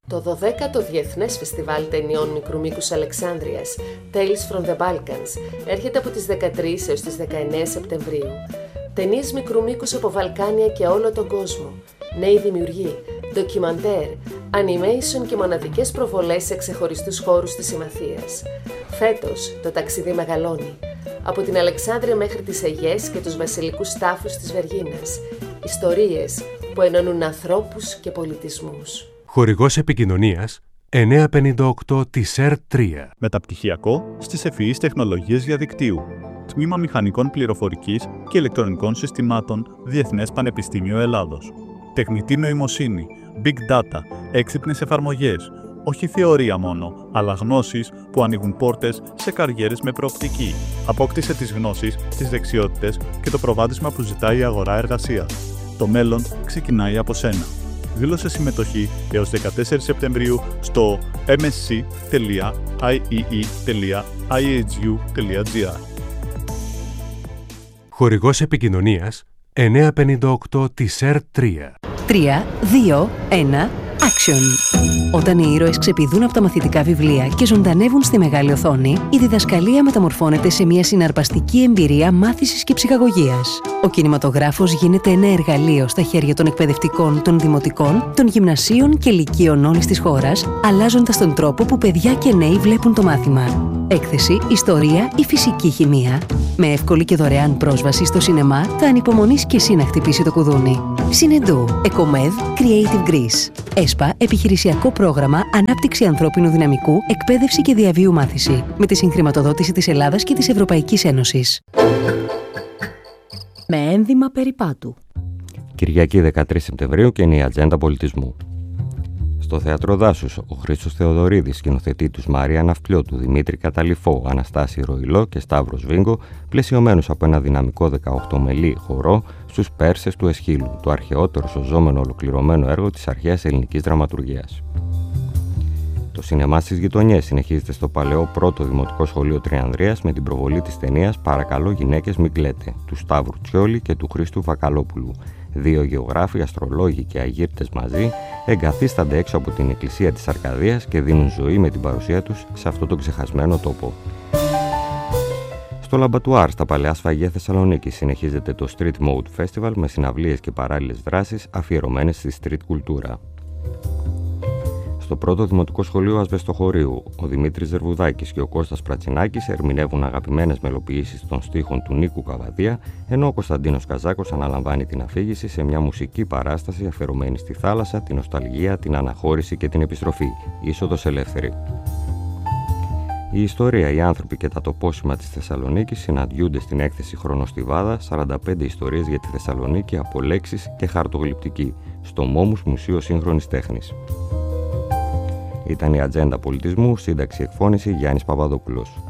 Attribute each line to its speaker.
Speaker 1: Το 12ο Διεθνές Φεστιβάλ Ταινιών Μικρού Μήκους Αλεξάνδρειας, Tales from the Balkans, έρχεται από τις 13 έως τις 19 Σεπτεμβρίου. Ταινίες μικρού μήκους από Βαλκάνια και όλο τον κόσμο. Νέοι δημιουργοί, ντοκιμαντέρ, animation και μοναδικές προβολές σε ξεχωριστούς χώρους της Συμμαθίας. Φέτος το ταξίδι μεγαλώνει. Από την Αλεξάνδρεια μέχρι τις Αιγές και τους βασιλικούς τάφους της Βεργίνας. Ιστορίες που ενώνουν ανθρώπους και πολιτισμούς.
Speaker 2: Χορηγός επικοινωνίας 958 της ΕΡ3.
Speaker 3: Μεταπτυχιακό στις ευφυείς τεχνολογίες διαδικτύου. Τμήμα Μηχανικών Πληροφορικής και Ηλεκτρονικών Συστημάτων, Διεθνές Πανεπιστήμιο Ελλάδος. Τεχνητή νοημοσύνη, Big Data, έξυπνες εφαρμογές. Όχι θεωρία μόνο, αλλά γνώσεις που ανοίγουν πόρτες σε καριέρες με προοπτική. Απόκτησε τις γνώσεις, τις δεξιότητες και το προβάδισμα που ζητάει η αγορά εργασίας. Το μέλλον ξεκινάει από σένα. Δήλωσε συμμετοχή έως 14 Σεπτεμβρίου στο msc.iee.ihu.gr.
Speaker 2: Χορηγός επικοινωνίας 958 της ΕΡ3.
Speaker 4: 3, 2, 1, action! Όταν οι ήρωες ξεπηδούν από τα μαθητικά βιβλία και ζωντανεύουν στη μεγάλη οθόνη, η διδασκαλία μεταμορφώνεται σε μια συναρπαστική εμπειρία μάθησης και ψυχαγωγίας. Ο κινηματογράφος γίνεται ένα εργαλείο στα χέρια των εκπαιδευτικών, των δημοτικών, των γυμνασίων και λυκείων όλης της χώρας, αλλάζοντας τον τρόπο που παιδιά και νέοι βλέπουν το μάθημα. Έκθεση, ιστορία ή φυσική χημεία. Με εύκολη και δωρεάν πρόσβαση στο σινεμά, θα ανυπομονείς και εσύ να χτυπήσει το κουδούνι. Συνεντού, Εκομέδ, Creative Greece. ΕΣΠΑ, επιχειρησιακό πρόγραμμα ανάπτυξη ανθρώπινου δυναμικού, εκπαίδευση και διαβίου μάθηση. Με τη συγχρηματοδότηση της Ελλάδας και της Ευρωπαϊκής Ένωσης.
Speaker 5: Με ένδυμα περιπάτου.
Speaker 6: Κυριακή 13 Σεπτεμβρίου και είναι η Ατζέντα Πολιτισμού. Στο Θέατρο Δάσους, ο Χρήστος Θεοδωρίδης σκηνοθετεί τους Μαρία Ναυτλιώτου, Δημήτρη Καταλυφό, Αναστάση Ροϊλό και Σταύρο Βίγκο, πλαισιωμένους από ένα δυναμικό 18μελή χορό στους Πέρσες του Εσχύλου, το αρχαιότερο σωζόμενο ολοκληρωμένο έργο της αρχαίας ελληνικής δραματουργίας. Το σινεμά στις γειτονιές συνεχίζεται στο παλαιό πρώτο Δημοτικό Σχολείο Τριανδρίας με την προβολή της ταινίας «Παρακαλώ γυναίκες μην κλαίτε» του Σταύρου Τσιόλη και του Χρήστου Βακαλόπουλου. Δύο γεωγράφοι, αστρολόγοι και αγύρτες μαζί εγκαθίστανται έξω από την εκκλησία της Αρκαδίας και δίνουν ζωή με την παρουσία τους σε αυτό το ξεχασμένο τόπο. Στο Λαμπατουάρ, στα Παλαιά Σφαγεία Θεσσαλονίκη, συνεχίζεται το Street Mode Festival με συναυλίες και παράλληλες δράσεις αφιερωμένες στη street κουλτούρα. Στο πρώτο Δημοτικό Σχολείο Ασβεστοχωρίου, ο Δημήτρης Ζερβουδάκης και ο Κώστας Πρατσινάκης ερμηνεύουν αγαπημένες μελοποιήσεις των στίχων του Νίκου Καβαδία, ενώ ο Κωνσταντίνος Καζάκος αναλαμβάνει την αφήγηση σε μια μουσική παράσταση αφιερωμένη στη θάλασσα, την νοσταλγία, την αναχώρηση και την επιστροφή, είσοδος ελεύθερη. Η ιστορία, οι άνθρωποι και τα τοπόσημα της Θεσσαλονίκης συναντιούνται στην έκθεση Χρονοστιβάδα 45 ιστορίες για τη Θεσσαλονίκη από λέξεις και χαρτογλυπτική, στο Μόμους Μουσείο Σύγχρονης Τέχνης. Ήταν η Ατζέντα Πολιτισμού, σύνταξη εκφώνηση Γιάννης Παπαδόπουλος.